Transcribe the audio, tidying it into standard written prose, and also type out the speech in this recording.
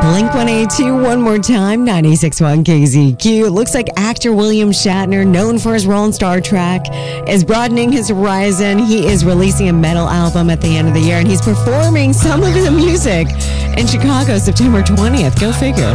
Blink 182 one more time, 96.1 KZQ. It looks like actor William Shatner, known for his role in Star Trek, is broadening his horizon. He is releasing a metal album at the end of the year, and he's performing some of the music in Chicago, September 20th. Go figure.